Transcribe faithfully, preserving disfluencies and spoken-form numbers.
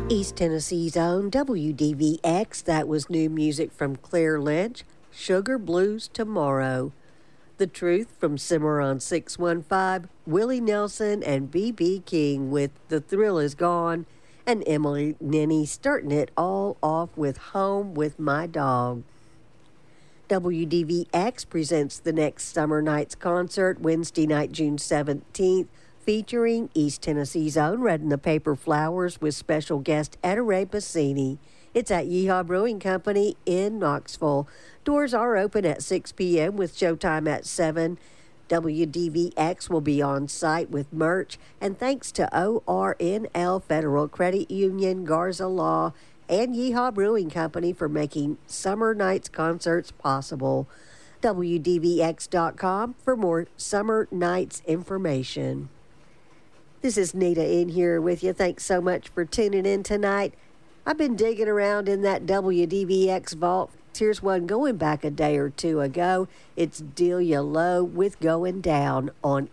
East Tennessee's own W D V X, that was new music from Claire Lynch, Sugar Blues Tomorrow. The Truth from Cimarron six one five, Willie Nelson and B B King with The Thrill Is Gone, and Emily Nenny starting it all off with Home with My Dog. W D V X presents the next Summer Nights concert Wednesday night, June seventeenth, featuring East Tennessee's own Red in the Paper Flowers with special guest Etta Ray Bassini. It's at Yeehaw Brewing Company in Knoxville. Doors are open at six p.m. with showtime at seven. W D V X will be on site with merch, and thanks to O R N L Federal Credit Union, Garza Law, and Yeehaw Brewing Company for making Summer Nights concerts possible. W D V X dot com for more Summer Nights information. This is Nita in here with you. Thanks so much for tuning in tonight. I've been digging around in that W D V X vault. Here's one going back a day or two ago. It's Delia Lowe with Going Down on